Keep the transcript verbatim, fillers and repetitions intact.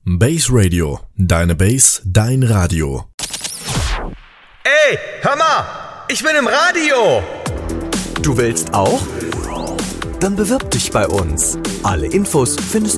Base Radio, deine Base, dein Radio. Ey, hör mal, ich bin im Radio. Du willst auch? Dann bewirb dich bei uns. Alle Infos findest